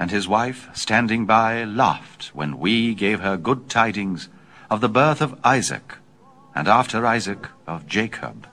and his wife, standing by, laughed when we gave her good tidings of the birth of Isaac, and after Isaac of Jacob.